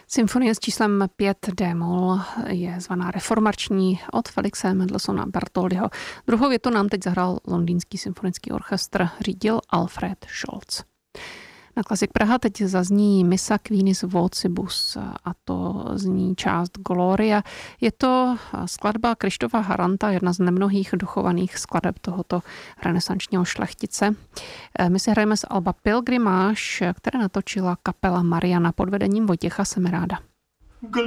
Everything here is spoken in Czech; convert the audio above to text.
Symfonie s číslem 5 d-moll je zvaná reformační od Felixe Mendelssohna Bartholdyho. Druhou větu nám teď zahrál Londýnský symfonický orchestr, řídil Alfred Scholz. Na Klasik Praha teď zazní Missa Quinis Vocibus a to zní část Gloria. Je to skladba Krištofa Haranta, jedna z nemnohých dochovaných skladeb tohoto renesančního šlechtice. My si hrajeme z alba Pilgrimage, které natočila kapela Mariana pod vedením Vojtěcha Semeráda.